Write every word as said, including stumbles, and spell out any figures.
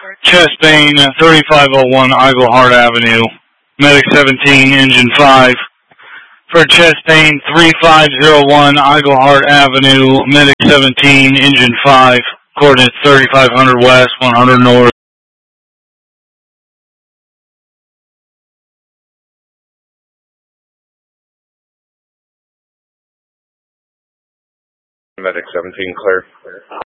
chest pain, thirty-five oh one Eaglehart Avenue, medic seventeen, engine five. For chest pain, thirty-five oh one Eaglehart Avenue, medic seventeen, engine five, coordinates thirty-five hundred west, one hundred north. Medic seventeen, clear.